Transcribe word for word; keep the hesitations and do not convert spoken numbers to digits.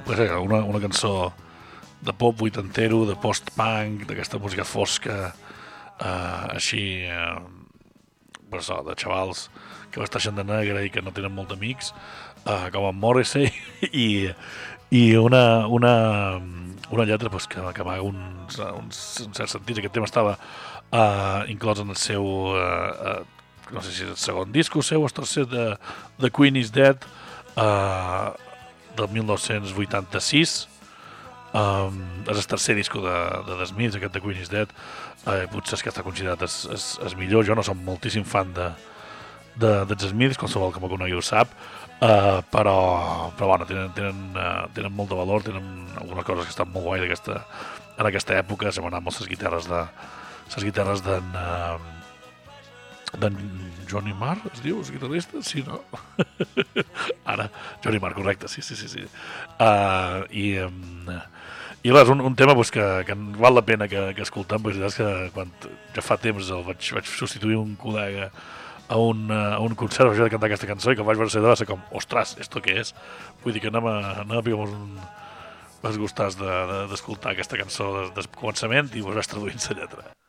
pues, eh, una, una cançó de pop vuitantero, de post-punk, d'aquesta música fosca, eh, així, eh, per això, de xavals que vesteixen de negre i que no tenen molt d'amics, eh, com en Morrissey, i, i una, una, una lletra pues, que, que amaga uns, uns, uns certs sentits. Aquest tema estava eh, inclòs en el seu, eh, eh, no sé si és el segon disc o seu, el tercer de The Queen is Dead, eh, del mil nou-cents vuitanta-sis. Um, és el tercer disco de, de The Smiths, aquest The Queen is Dead. Eh, potser és que està considerat el, el, el millor. Jo no som moltíssim fan de, de, de The Smiths, qualsevol que me conegui ho sap, uh, però, però bueno, tenen, tenen, uh, tenen molt de valor, tenen algunes coses que estan molt guai d'aquesta, en aquesta època. S'han anat moltes guitarres de les guitarres d'en uh, d'en Johnny Marr, es diu, el guitarrista? Sí, no? Ara, Johnny Marr, correcte, sí, sí, sí. sí. Uh, I... Um, I clar, és un, un tema pues, que, que val la pena que, que escoltem, perquè és que quan ja fa temps el vaig, vaig substituir un col·lega a un, a un concert, vaig de cantar aquesta cançó i que em vaig veure va ser com, ostres, esto què és? Vull dir que anem a, anem a picar un... vas gustar d'escoltar de, de, aquesta cançó des del començament i vos vas traduint la lletra.